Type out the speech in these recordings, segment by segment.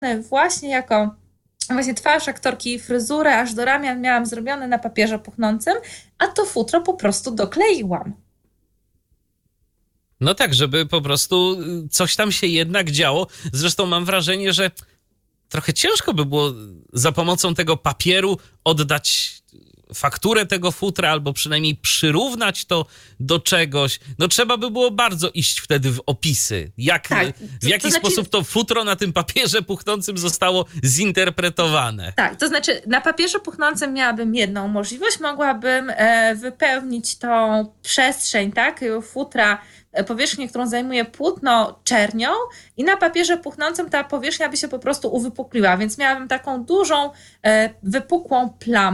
właśnie jako właśnie twarz aktorki i fryzurę aż do ramion miałam zrobione na papierze puchnącym, a to futro po prostu dokleiłam. No tak, żeby po prostu coś tam się jednak działo. Zresztą mam wrażenie, że trochę ciężko by było za pomocą tego papieru oddać fakturę tego futra, albo przynajmniej przyrównać to do czegoś. No trzeba by było bardzo iść wtedy w opisy. W jaki sposób to futro na tym papierze puchnącym zostało zinterpretowane. Tak, to znaczy na papierze puchnącym miałabym jedną możliwość. Mogłabym wypełnić tą przestrzeń, tak, futra, powierzchnię, którą zajmuje płótno, czernią i na papierze puchnącym ta powierzchnia by się po prostu uwypukliła, więc miałabym taką dużą, wypukłą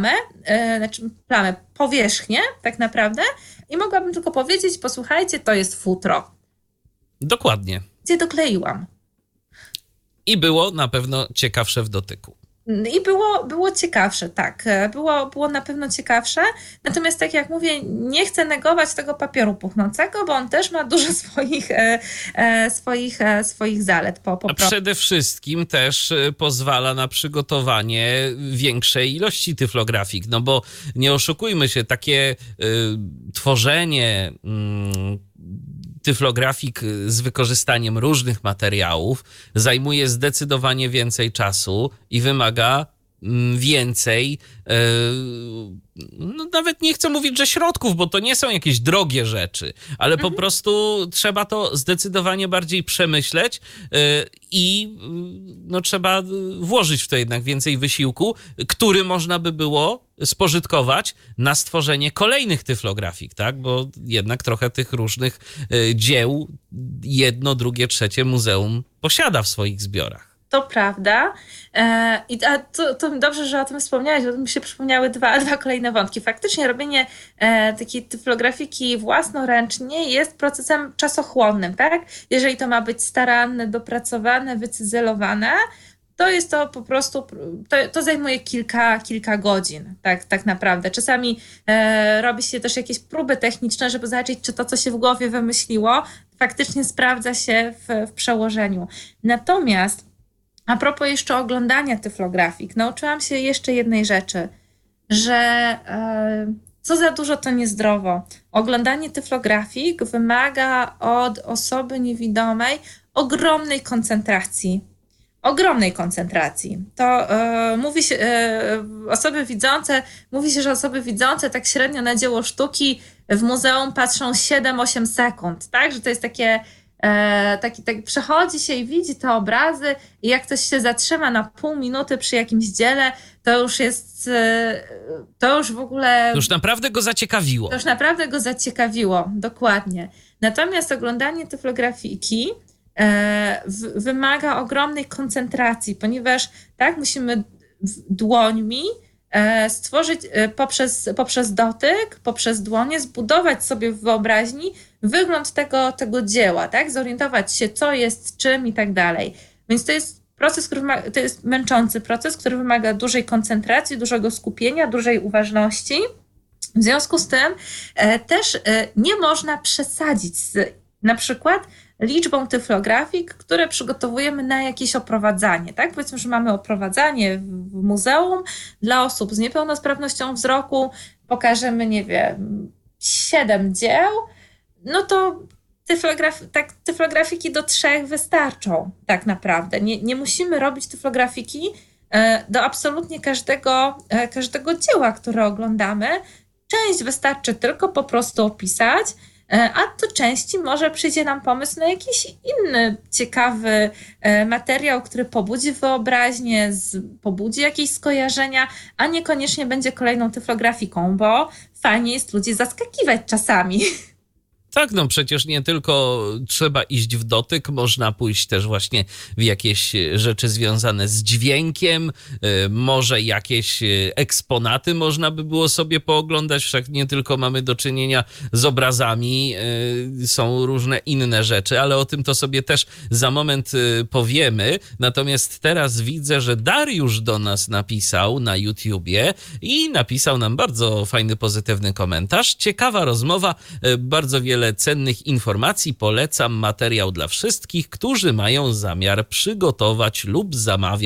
powierzchnię tak naprawdę i mogłabym tylko powiedzieć, posłuchajcie, to jest futro. Dokładnie. Gdzie dokleiłam. I było na pewno ciekawsze w dotyku. I było ciekawsze, tak. Było na pewno ciekawsze. Natomiast tak jak mówię, nie chcę negować tego papieru puchnącego, bo on też ma dużo swoich zalet. A przede wszystkim też pozwala na przygotowanie większej ilości tyflografik. No bo nie oszukujmy się, takie tworzenie tyflografik z wykorzystaniem różnych materiałów zajmuje zdecydowanie więcej czasu i wymaga więcej, no nawet nie chcę mówić, że środków, bo to nie są jakieś drogie rzeczy, ale po prostu trzeba to zdecydowanie bardziej przemyśleć i no, trzeba włożyć w to jednak więcej wysiłku, który można by było spożytkować na stworzenie kolejnych tyflografik, tak? Bo jednak trochę tych różnych dzieł jedno, drugie, trzecie muzeum posiada w swoich zbiorach. To prawda. To dobrze, że o tym wspomniałeś, bo mi się przypomniały dwa kolejne wątki. Faktycznie robienie takiej tyflografiki własnoręcznie jest procesem czasochłonnym, tak? Jeżeli to ma być staranne, dopracowane, wycyzelowane, to jest to po prostu, to zajmuje kilka godzin, tak naprawdę. Czasami robi się też jakieś próby techniczne, żeby zobaczyć, czy to, co się w głowie wymyśliło, faktycznie sprawdza się w przełożeniu. Natomiast a propos jeszcze oglądania tyflografik, nauczyłam się jeszcze jednej rzeczy, że co za dużo, to niezdrowo. Oglądanie tyflografik wymaga od osoby niewidomej ogromnej koncentracji. To mówi się, mówi się, że osoby widzące tak średnio na dzieło sztuki w muzeum patrzą 7-8 sekund, tak? Że to jest takie przechodzi się i widzi te obrazy i jak ktoś się zatrzyma na pół minuty przy jakimś dziele, to już w ogóle... To już naprawdę go zaciekawiło. Dokładnie. Natomiast oglądanie tyflografiki wymaga ogromnej koncentracji, ponieważ tak musimy dłońmi stworzyć poprzez dotyk, poprzez dłonie, zbudować sobie w wyobraźni wygląd tego dzieła, tak? Zorientować się, co jest czym i tak dalej. Więc to jest proces, to jest męczący proces, który wymaga dużej koncentracji, dużego skupienia, dużej uważności. W związku z tym też nie można przesadzić z na przykład liczbą tyflografik, które przygotowujemy na jakieś oprowadzanie. Tak? Powiedzmy, że mamy oprowadzanie w muzeum dla osób z niepełnosprawnością wzroku, pokażemy, nie wiem, 7 dzieł, no to tyflografiki do 3 wystarczą tak naprawdę. Nie musimy robić tyflografiki do absolutnie każdego dzieła, które oglądamy. Część wystarczy tylko po prostu opisać, a do części może przyjdzie nam pomysł na jakiś inny ciekawy materiał, który pobudzi wyobraźnię, pobudzi jakieś skojarzenia, a niekoniecznie będzie kolejną tyflografiką, bo fajnie jest ludzi zaskakiwać czasami. Tak, no przecież nie tylko trzeba iść w dotyk, można pójść też właśnie w jakieś rzeczy związane z dźwiękiem, może jakieś eksponaty można by było sobie pooglądać, wszak nie tylko mamy do czynienia z obrazami, są różne inne rzeczy, ale o tym to sobie też za moment powiemy. Natomiast teraz widzę, że Dariusz do nas napisał na YouTubie i napisał nam bardzo fajny, pozytywny komentarz. Ciekawa rozmowa, bardzo wiele wiele cennych informacji. Polecam materiał dla wszystkich, którzy mają zamiar przygotować lub zamawiać